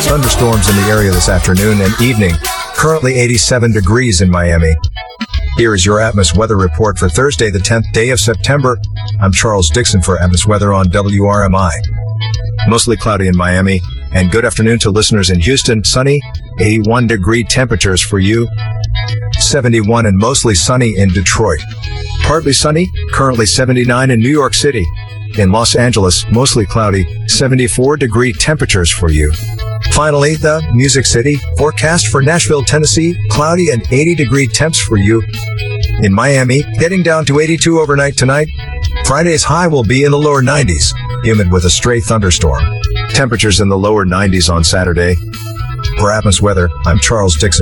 thunderstorms in the area this afternoon and evening. Currently 87 degrees in Miami. Here is your Atmos weather report for Thursday, the 10th day of September. I'm Charles Dixon for Atmos Weather on WRMI. Mostly cloudy in Miami, and good afternoon to listeners in Houston. Sunny, 81 degree temperatures for you. 71 and mostly sunny in Detroit. Partly sunny, currently 79 in New York City. In Los Angeles, mostly cloudy, 74 degree temperatures for you. Finally, the Music City, forecast for Nashville, Tennessee, cloudy and 80 degree temps for you. In Miami, getting down to 82 overnight tonight. Friday's high will be in the lower 90s, humid with a stray thunderstorm. Temperatures in the lower 90s on Saturday. For Atmos Weather, I'm Charles Dixon.